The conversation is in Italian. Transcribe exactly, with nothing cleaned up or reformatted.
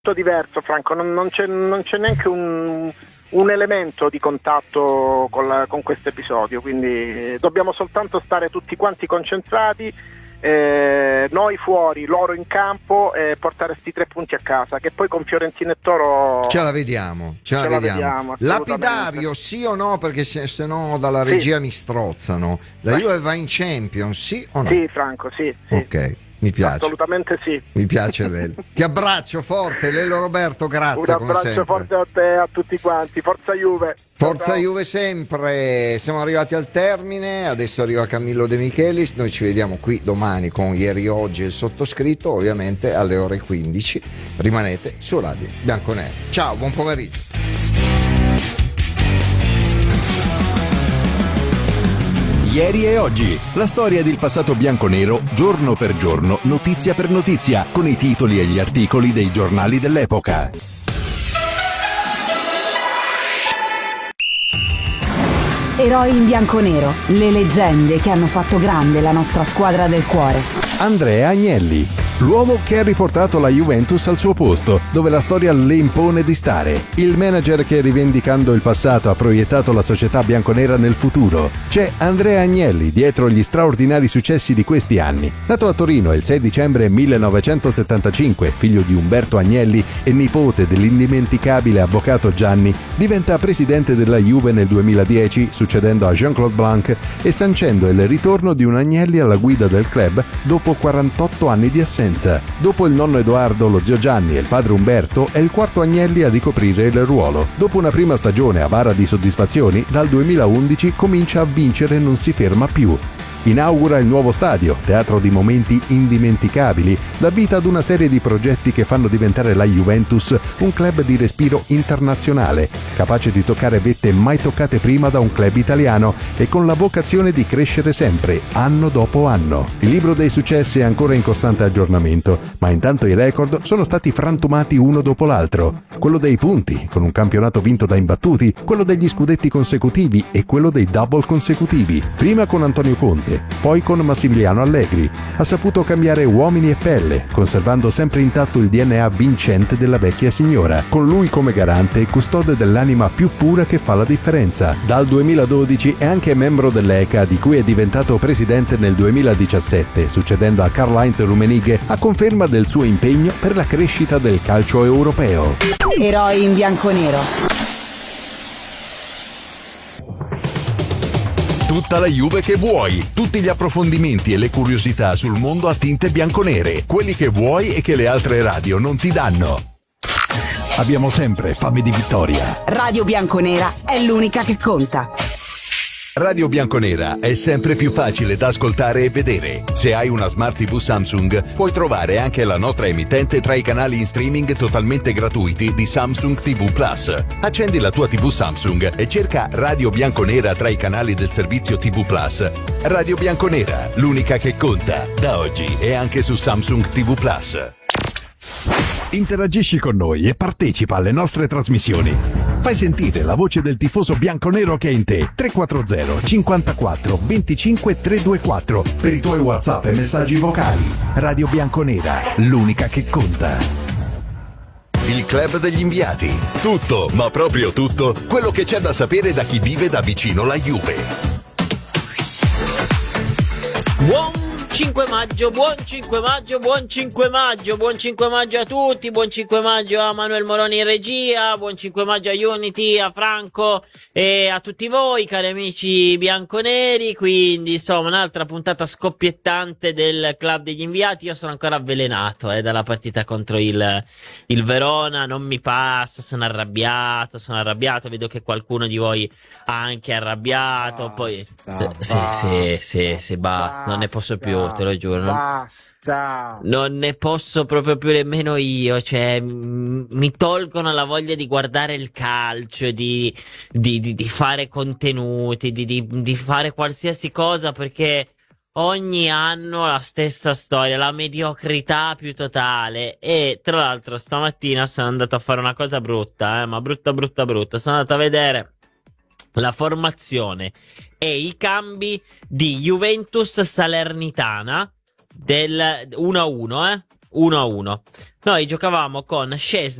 diverso, Franco, non, non, c'è, non c'è neanche un, un elemento di contatto con, la, con questo episodio, quindi dobbiamo soltanto stare tutti quanti concentrati, eh, noi fuori, loro in campo, e portare sti tre punti a casa, che poi con Fiorentina e Toro ce la vediamo, ce la ce vediamo. La vediamo Lapidario, sì o no? Perché se, se no dalla regia sì. mi strozzano. La Juve va in Champions, sì o no? Sì, Franco, sì, sì. Ok. Mi piace. Assolutamente sì. Mi piace Lello. Ti abbraccio forte, Lello Roberto, grazie. Un abbraccio forte a te e a tutti quanti. Forza Juve. Forza ciao. Juve sempre. Siamo arrivati al termine. Adesso arriva Camillo De Michelis. Noi ci vediamo qui domani con Ieri Oggi e il sottoscritto, ovviamente alle ore quindici. Rimanete su Radio Bianconero. Ciao, buon pomeriggio. Ieri e oggi, la storia del passato bianconero, giorno per giorno, notizia per notizia, con i titoli e gli articoli dei giornali dell'epoca. Eroi in bianconero, le leggende che hanno fatto grande la nostra squadra del cuore. Andrea Agnelli, l'uomo che ha riportato la Juventus al suo posto, dove la storia le impone di stare. Il manager che, rivendicando il passato, ha proiettato la società bianconera nel futuro. C'è Andrea Agnelli dietro gli straordinari successi di questi anni. Nato a Torino il sei dicembre millenovecentosettantacinque, figlio di Umberto Agnelli e nipote dell'indimenticabile avvocato Gianni, diventa presidente della Juve nel duemiladieci, succedendo a Jean-Claude Blanc e sancendo il ritorno di un Agnelli alla guida del club dopo quarantotto anni di assenza. Dopo il nonno Edoardo, lo zio Gianni e il padre Umberto, è il quarto Agnelli a ricoprire il ruolo. Dopo una prima stagione avara di soddisfazioni, dal duemilaundici comincia a vincere e non si ferma più. Inaugura il nuovo stadio, teatro di momenti indimenticabili, dà vita ad una serie di progetti che fanno diventare la Juventus un club di respiro internazionale, capace di toccare vette mai toccate prima da un club italiano e con la vocazione di crescere sempre, anno dopo anno. Il libro dei successi è ancora in costante aggiornamento, ma intanto i record sono stati frantumati uno dopo l'altro. Quello dei punti, con un campionato vinto da imbattuti, quello degli scudetti consecutivi e quello dei double consecutivi, prima con Antonio Conte, poi con Massimiliano Allegri. Ha saputo cambiare uomini e pelle, conservando sempre intatto il D N A vincente della vecchia signora, con lui come garante e custode dell'anima più pura che fa la differenza. Dal duemiladodici è anche membro dell'E C A, di cui è diventato presidente nel duemiladiciassette, succedendo a Karl-Heinz Rummenigge, a conferma del suo impegno per la crescita del calcio europeo. Eroi in bianconero. Tutta la Juve che vuoi, tutti gli approfondimenti e le curiosità sul mondo a tinte bianconere, quelli che vuoi e che le altre radio non ti danno. Abbiamo sempre fame di vittoria. Radio Bianconera è l'unica che conta. Radio Bianconera è sempre più facile da ascoltare e vedere. Se hai una Smart tivù Samsung, puoi trovare anche la nostra emittente tra i canali in streaming totalmente gratuiti di Samsung tivù Plus. Accendi la tua tivù Samsung e cerca Radio Bianconera tra i canali del servizio tivù Plus. Radio Bianconera, l'unica che conta, da oggi e anche su Samsung tivù Plus. Interagisci con noi e partecipa alle nostre trasmissioni. Fai sentire la voce del tifoso bianconero che è in te. tre quattro zero cinquantaquattro venticinque trecentoventiquattro per i tuoi WhatsApp e messaggi vocali. Radio Bianconera, l'unica che conta. Il club degli inviati. Tutto, ma proprio tutto, quello che c'è da sapere da chi vive da vicino la Juve. Buon cinque maggio, buon cinque maggio, buon cinque maggio, buon cinque maggio a tutti, buon cinque maggio a Manuel Moroni in regia, buon cinque maggio a Unity, a Franco e a tutti voi cari amici bianconeri. Quindi insomma un'altra puntata scoppiettante del club degli inviati. Io sono ancora avvelenato eh, dalla partita contro il, il Verona, non mi passa, sono arrabbiato, sono arrabbiato, vedo che qualcuno di voi ha anche arrabbiato, basta, poi basta, sì, sì, sì, sì, basta, basta, non ne posso più. Te lo giuro, non, non ne posso proprio più nemmeno io. Cioè, m- mi tolgono la voglia di guardare il calcio, di, di, di, di fare contenuti, di, di, di fare qualsiasi cosa, perché ogni anno la stessa storia, la mediocrità più totale. E tra l'altro, stamattina sono andato a fare una cosa brutta, eh, ma brutta, brutta, brutta. Sono andato a vedere la formazione e i cambi di Juventus Salernitana del uno a uno, eh? uno a uno. Noi giocavamo con Szczesny